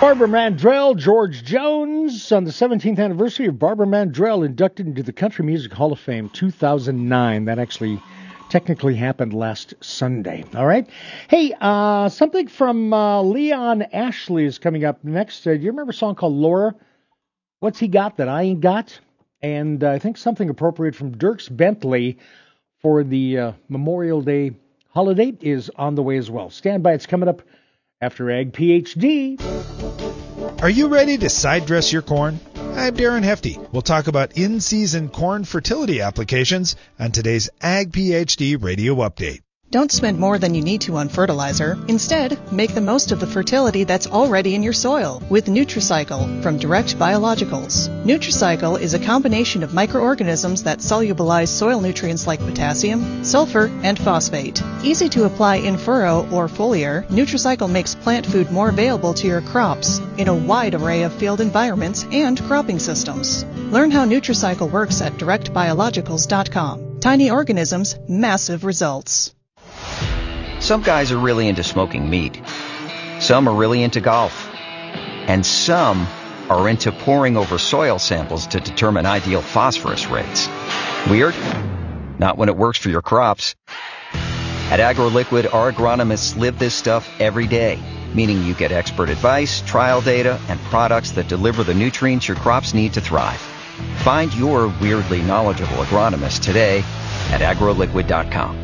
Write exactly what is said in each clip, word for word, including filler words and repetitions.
Barbara Mandrell, George Jones, on the seventeenth anniversary of Barbara Mandrell, inducted into the Country Music Hall of Fame, two thousand nine. That actually technically happened last Sunday. All right. Hey, uh, something from uh, Leon Ashley is coming up next. Uh, do you remember a song called Laura? What's He Got That I Ain't Got? And uh, I think something appropriate from Dierks Bentley for the uh, Memorial Day holiday is on the way as well. Stand by. It's coming up after Ag PhD. Are you ready to side dress your corn? I'm Darren Hefty. We'll talk about in-season corn fertility applications on today's Ag PhD Radio Update. Don't spend more than you need to on fertilizer. Instead, make the most of the fertility that's already in your soil with Nutricycle from Direct Biologicals. Nutricycle is a combination of microorganisms that solubilize soil nutrients like potassium, sulfur, and phosphate. Easy to apply in furrow or foliar, Nutricycle makes plant food more available to your crops in a wide array of field environments and cropping systems. Learn how Nutricycle works at direct biologicals dot com. Tiny organisms, massive results. Some guys are really into smoking meat. Some are really into golf. And some are into poring over soil samples to determine ideal phosphorus rates. Weird? Not when it works for your crops. At AgroLiquid, our agronomists live this stuff every day, meaning you get expert advice, trial data, and products that deliver the nutrients your crops need to thrive. Find your weirdly knowledgeable agronomist today at agro liquid dot com.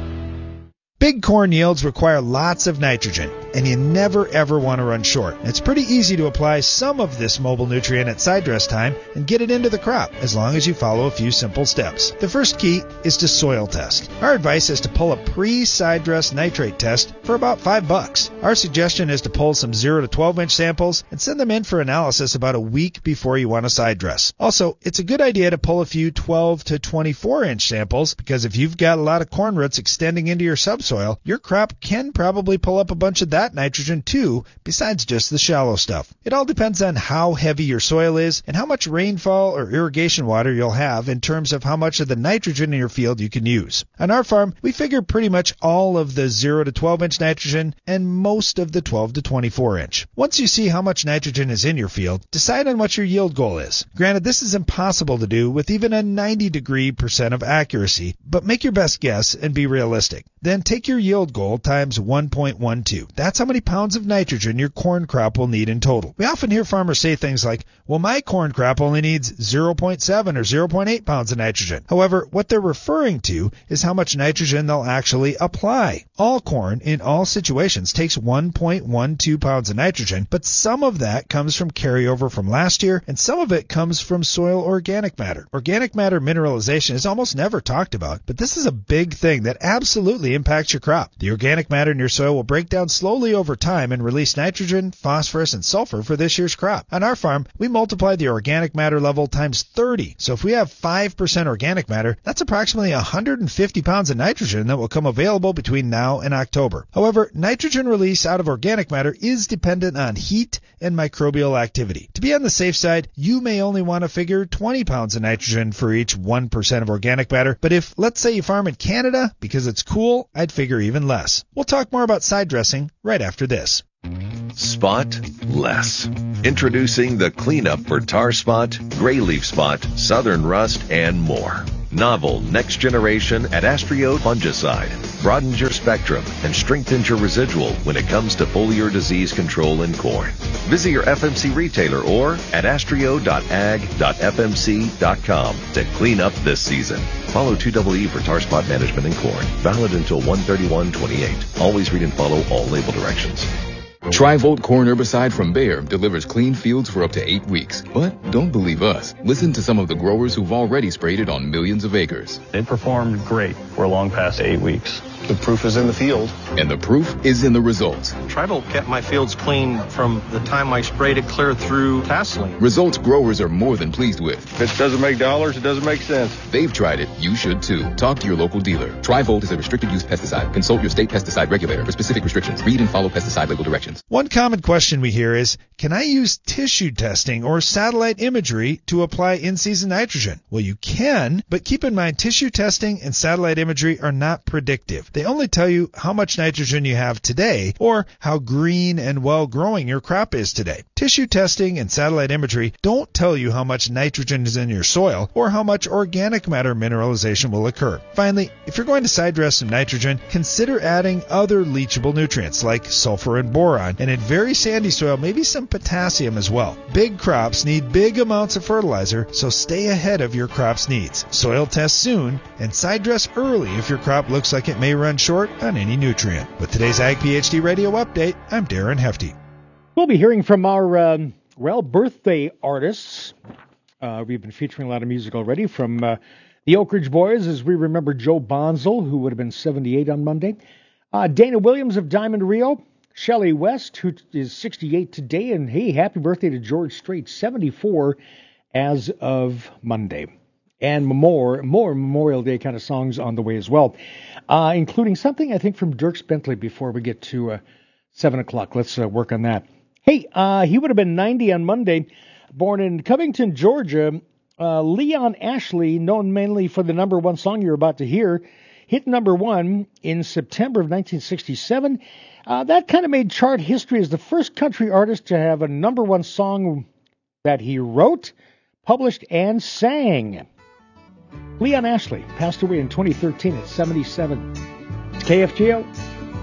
Big corn yields require lots of nitrogen, and you never ever want to run short. It's pretty easy to apply some of this mobile nutrient at side dress time and get it into the crop, as long as you follow a few simple steps. The first key is to soil test. Our advice is to pull a pre-side dress nitrate test for about five bucks. Our suggestion is to pull some zero to twelve inch samples and send them in for analysis about a week before you want to side dress. Also, it's a good idea to pull a few twelve to twenty-four inch samples, because if you've got a lot of corn roots extending into your subsoil, soil, your crop can probably pull up a bunch of that nitrogen too, besides just the shallow stuff. It all depends on how heavy your soil is and how much rainfall or irrigation water you'll have in terms of how much of the nitrogen in your field you can use. On our farm, we figure pretty much all of the zero to twelve inch nitrogen and most of the twelve to twenty-four inch. Once you see how much nitrogen is in your field, decide on what your yield goal is. Granted, this is impossible to do with even a ninety degree percent of accuracy, but make your best guess and be realistic. Then take your yield goal times one point one two. That's how many pounds of nitrogen your corn crop will need in total. We often hear farmers say things like, well, my corn crop only needs zero point seven or zero point eight pounds of nitrogen. However, what they're referring to is how much nitrogen they'll actually apply. All corn in all situations takes one point one two pounds of nitrogen, but some of that comes from carryover from last year, and some of it comes from soil organic matter. Organic matter mineralization is almost never talked about, but this is a big thing that absolutely impacts your crop. The organic matter in your soil will break down slowly over time and release nitrogen, phosphorus, and sulfur for this year's crop. On our farm, we multiply the organic matter level times thirty. So if we have five percent organic matter, that's approximately one hundred fifty pounds of nitrogen that will come available between now and October. However, nitrogen release out of organic matter is dependent on heat and microbial activity. To be on the safe side, you may only want to figure twenty pounds of nitrogen for each one percent of organic matter, but if, let's say you farm in Canada because it's cool, I'd figure even less. We'll talk more about side dressing right after this. Spot less. Introducing the cleanup for tar spot, gray leaf spot, southern rust, and more. Novel next generation Adastrio fungicide broadens your spectrum and strengthens your residual when it comes to foliar disease control in corn. Visit your F M C retailer or adastrio dot ag dot f m c dot com to clean up this season. Follow two E E for tar spot management in corn. Valid until one thirty-one twenty-eight. Always read and follow all label directions. Tri-Volt corn herbicide from Bayer delivers clean fields for up to eight weeks. But don't believe us. Listen to some of the growers who've already sprayed it on millions of acres. It performed great for long past eight weeks. The proof is in the field. And the proof is in the results. Tri-Volt kept my fields clean from the time I sprayed it clear through tasseling. Results growers are more than pleased with. If it doesn't make dollars, it doesn't make sense. They've tried it. You should too. Talk to your local dealer. Tri-Volt is a restricted use pesticide. Consult your state pesticide regulator for specific restrictions. Read and follow pesticide label directions. One common question we hear is, can I use tissue testing or satellite imagery to apply in-season nitrogen? Well, you can, but keep in mind tissue testing and satellite imagery are not predictive. They only tell you how much nitrogen you have today or how green and well-growing your crop is today. Tissue testing and satellite imagery don't tell you how much nitrogen is in your soil or how much organic matter mineralization will occur. Finally, if you're going to side dress some nitrogen, consider adding other leachable nutrients like sulfur and boron, and in very sandy soil, maybe some potassium as well. Big crops need big amounts of fertilizer, so stay ahead of your crop's needs. Soil test soon and side dress early if your crop looks like it may run short on any nutrient. With today's Ag PhD Radio Update, I'm Darren Hefty. We'll be hearing from our, um, well, birthday artists. Uh, we've been featuring a lot of music already from uh, the Oak Ridge Boys, as we remember Joe Bonzel, who would have been seventy-eight on Monday. Uh, Dana Williams of Diamond Rio. Shelley West, who is sixty-eight today. And, hey, happy birthday to George Strait, seventy-four as of Monday. And more, more Memorial Day kind of songs on the way as well, uh, including something, I think, from Dierks Bentley before we get to uh, seven o'clock. Let's uh, work on that. Hey, uh, he would have been ninety on Monday, born in Covington, Georgia. Uh, Leon Ashley, known mainly for the number one song you're about to hear, hit number one in September of nineteen sixty-seven. Uh, that kind of made chart history as the first country artist to have a number one song that he wrote, published, and sang. Leon Ashley passed away in twenty thirteen at seventy-seven. It's K F G O.